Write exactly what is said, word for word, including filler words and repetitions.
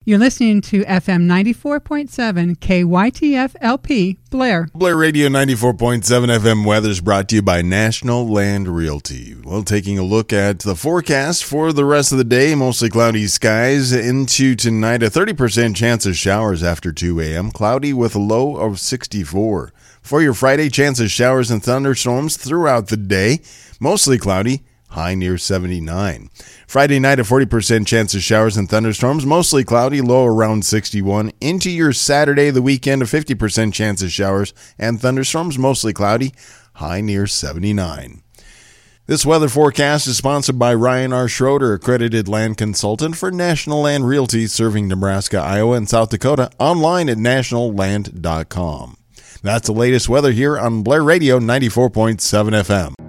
You're listening to F M ninety-four point seven K Y T F L P, Blair. Blair Radio ninety-four point seven F M weather is brought to you by National Land Realty. Well, taking a look at the forecast for the rest of the day, mostly cloudy skies into tonight. A thirty percent chance of showers after two a.m., cloudy with a low of sixty-four. For your Friday, chance of showers and thunderstorms throughout the day, mostly cloudy, high near seventy-nine. Friday night, a forty percent chance of showers and thunderstorms, mostly cloudy, low around sixty-one. Into your Saturday, the weekend, a fifty percent chance of showers and thunderstorms, mostly cloudy, high near seventy-nine. This weather forecast is sponsored by Ryan R. Schroeder, accredited land consultant for National Land Realty, serving Nebraska, Iowa, and South Dakota, online at national land dot com. That's the latest weather here on Blair Radio ninety-four point seven F M.